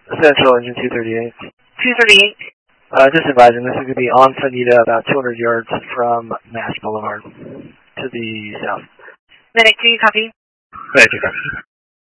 Central engine 238. 238. Just advising, this is going to be on Sonita, about 200 yards from Nash Boulevard to the south. Medic 2, copy. Medic 2, copy.